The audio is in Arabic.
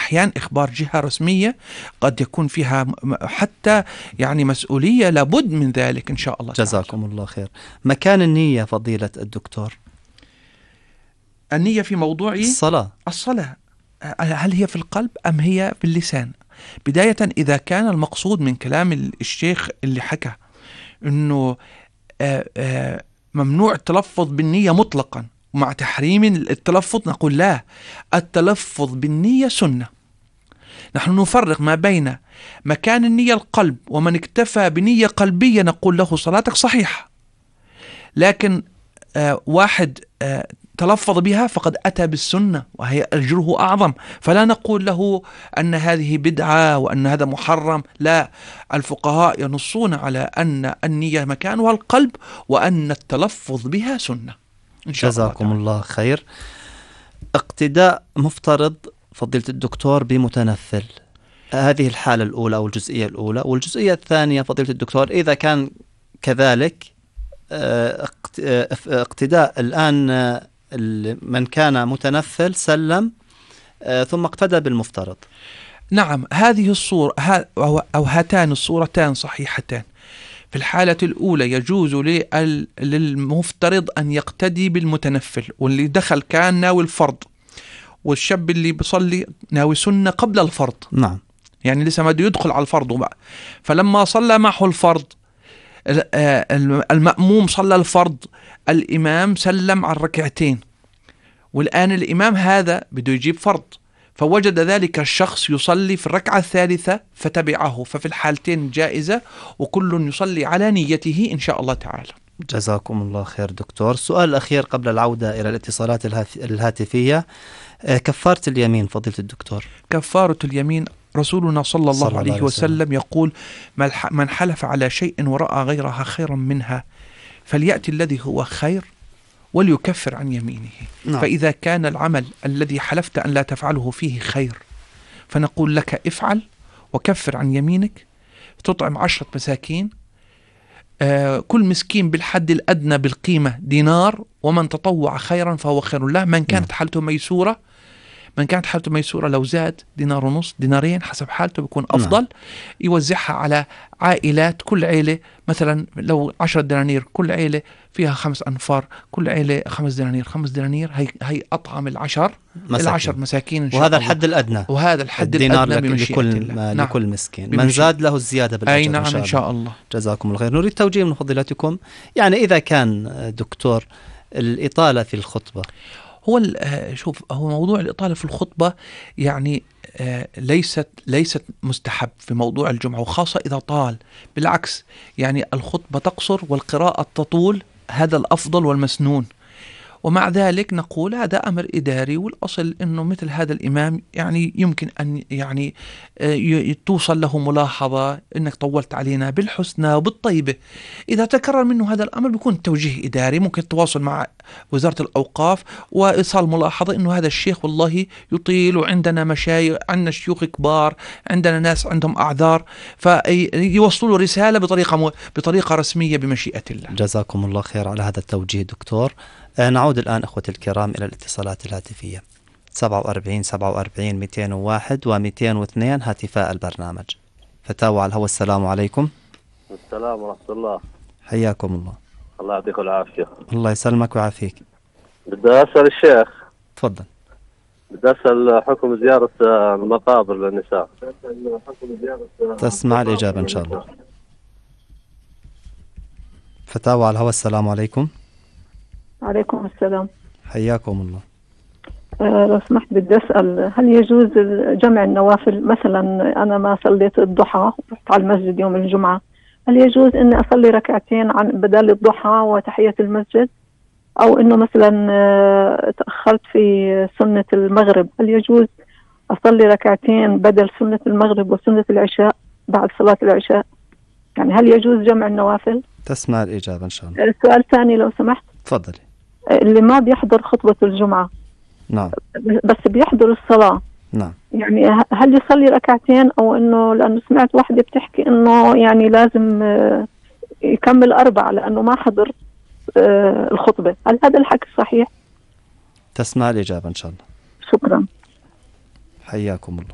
أحيان إخبار جهة رسمية قد يكون فيها حتى يعني مسؤولية، لابد من ذلك إن شاء الله. جزاكم الله خير. مكان النية فضيلة الدكتور؟ النية في موضوع الصلاة. هل هي في القلب أم هي في اللسان؟ بداية إذا كان المقصود من كلام الشيخ اللي حكى أنه ممنوع التلفظ بالنية مطلقا ومع تحريم التلفظ، نقول لا، التلفظ بالنية سنة. نحن نفرق ما بين مكان النية القلب، ومن اكتفى بنية قلبية نقول له صلاتك صحيحة، لكن واحد تلفظ بها فقد أتى بالسنة وهي أجره أعظم، فلا نقول له أن هذه بدعة وأن هذا محرم، لا، الفقهاء ينصون على أن النية مكانها القلب وأن التلفظ بها سنة إن شاء الله. جزاكم الله خير. اقتداء مفترض فضيلة الدكتور بمتنفل، هذه الحالة الأولى أو الجزئية الأولى. والجزئية الثانية فضيلة الدكتور، إذا كان كذلك اقتداء الآن من كان متنفل سلم ثم اقتدى بالمفترض. نعم، هذه الصورة أو هاتان الصورتان صحيحتان. في الحالة الأولى يجوز للمفترض أن يقتدي بالمتنفل، واللي دخل كان ناوي الفرض، والشاب اللي بيصلي ناوي سنة قبل الفرض. نعم، يعني لسه ما يدخل على الفرض بقى. فلما صلى معه الفرض، المأموم صلى الفرض، الإمام سلم على الركعتين، والآن الإمام هذا بده يجيب فرض، فوجد ذلك الشخص يصلي في الركعة الثالثة فتبعه، ففي الحالتين جائزة، وكل يصلي على نيته إن شاء الله تعالى. جزاكم الله خير دكتور. السؤال الأخير قبل العودة إلى الاتصالات الهاتفية، كفارة اليمين فضيلة الدكتور. كفارة اليمين رسولنا صلى الله عليه وسلم يقول: من حلف على شيء ورأى غيرها خيرا منها فليأتي الذي هو خير وليكفر عن يمينه. نعم. فإذا كان العمل الذي حلفت أن لا تفعله فيه خير، فنقول لك افعل وكفر عن يمينك، تطعم 10 مساكين، كل مسكين بالحد الأدنى بالقيمة دينار، ومن تطوع خيرا فهو خير له. من كانت حالته ميسورة لو زاد دينار ونص، دينارين، حسب حالته بيكون أفضل. يوزعها على عائلات، كل عائلة مثلا لو 10 دنانير، كل عائلة فيها 5 أنفار، كل عائلة 5 دنانير، 5 دنانير، هي أطعم العشر مساكين إن شاء وهذا الله. الحد الأدنى، وهذا الحد الأدنى بمشيئة الله. لكل مسكين. من زاد له الزيادة بالأجر. أي نعم إن شاء الله. جزاكم الله خير. نريد توجيه من فضيلتكم، يعني إذا كان دكتور الإطالة في الخطبة، هو موضوع الإطالة في الخطبة يعني ليست مستحب في موضوع الجمعة، وخاصة إذا طال. بالعكس، يعني الخطبة تقصر والقراءة تطول، هذا الأفضل والمسنون. ومع ذلك نقول هذا أمر إداري، والأصل أنه مثل هذا الإمام يعني يمكن أن يعني توصل له ملاحظة أنك طولت علينا بالحسنى وبالطيبة. إذا تكرر منه هذا الأمر بيكون توجيه إداري، ممكن التواصل مع وزارة الأوقاف وإيصال ملاحظة أنه هذا الشيخ والله يطيل، وعندنا مشايخ، عندنا شيوخ كبار، عندنا ناس عندهم أعذار، فيوصلوا رسالة بطريقة رسمية بمشيئة الله. جزاكم الله خير على هذا التوجيه دكتور. نعود الآن أخوتي الكرام إلى الاتصالات الهاتفية. 47 47 201 و202 هاتفاء البرنامج. فتاوى على الهواء. السلام عليكم. السلام ورحمة الله. حياكم الله. الله يعطيك العافية. الله يسلمك ويعافيك. بدي أسأل الشيخ. تفضل. بدي أسأل حكم زيارة المقابر للنساء. تسمع الإجابة إن شاء الله. فتاوى على الهواء. السلام عليكم. عليكم السلام. حياكم الله. لو سمحت بدي أسأل، هل يجوز جمع النوافل؟ مثلا أنا ما صليت الضحى، رحت على المسجد يوم الجمعة، هل يجوز أني أصلي ركعتين عن بدل الضحى وتحية المسجد؟ أو أنه مثلا تأخرت في سنة المغرب، هل يجوز أصلي ركعتين بدل سنة المغرب وسنة العشاء بعد صلاة العشاء؟ يعني هل يجوز جمع النوافل؟ تسمع الإجابة إن شاء الله. السؤال الثاني لو سمحت. تفضلي. اللي ما بيحضر خطبة الجمعة، نعم، بس بيحضر الصلاة، نعم، يعني هل يصلي ركعتين، أو أنه لأنه سمعت واحدة بتحكي أنه يعني لازم يكمل 4 لأنه ما حضر الخطبة، هل هذا الحكي صحيح؟ تسمع الإجابة إن شاء الله. شكرا. حياكم الله.